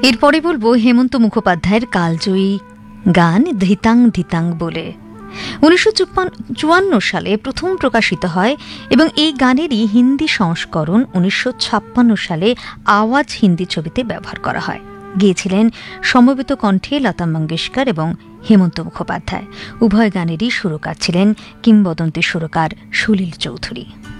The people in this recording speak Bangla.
এরপরে বলবো হেমন্ত মুখোপাধ্যায়ের কালজয়ী গান ধিতাং ধিতাং বলে। 1954 সালে প্রথম প্রকাশিত হয় এবং এই গানেরই হিন্দি সংস্করণ 1956 সালে আওয়াজ হিন্দি ছবিতে ব্যবহার করা হয়। গেয়েছিলেন সমবেত কণ্ঠে লতা মঙ্গেশকর এবং হেমন্ত মুখোপাধ্যায়। উভয় গানেরই সুরকার ছিলেন কিংবদন্তি সুরকার সুনীল চৌধুরী।